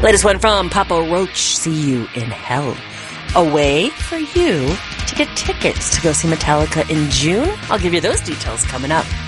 Latest one from Papa Roach, See You in Hell. A way for you to get tickets to go see Metallica in June. I'll give you those details coming up.